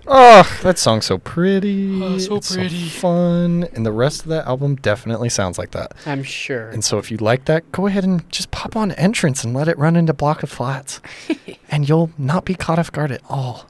Oh, that song's so pretty. Oh, so it's pretty. So fun. And the rest of that album definitely sounds like that. I'm sure. And so if you like that, go ahead and just pop on Entrance and let it run into Block of Flats. And you'll not be caught off guard at all.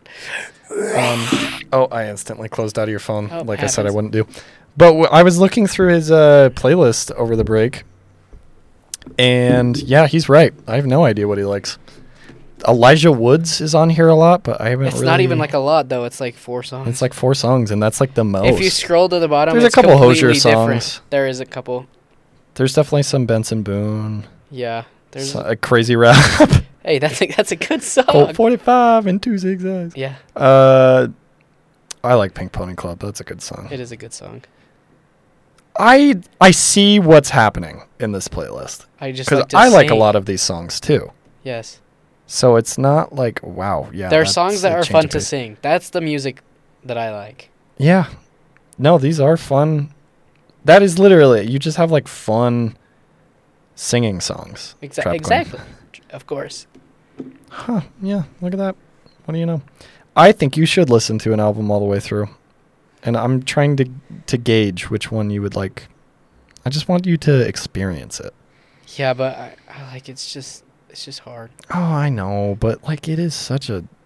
I instantly closed out of your phone, like I said I wouldn't do. But I was looking through his playlist over the break. And yeah, he's right. I have no idea what he likes. Elijah Woods is on here a lot, but I haven't It's not even like a lot, though. It's like 4 songs. It's like 4 songs, and that's like the most. If you scroll to the bottom, there's it's a couple Hozier different. songs. There is a couple. There's definitely some Benson Boone. Yeah. There's a crazy rap. Hey, that's a good song. Colt 45 and 2 zigzags. Yeah. I like Pink Pony Club. That's a good song. It is a good song. I see what's happening in this playlist. Because I like a lot of these songs too. Yes. So it's not like, wow, yeah. There are songs that are fun to sing. That's the music that I like. Yeah. No, these are fun. That is literally, you just have like fun singing songs. Exactly. Of course. Huh. Yeah. Look at that. What do you know? I think you should listen to an album all the way through. And I'm trying to gauge which one you would like. I just want you to experience it. Yeah, but I like it's just hard. Oh, I know, but like it is such a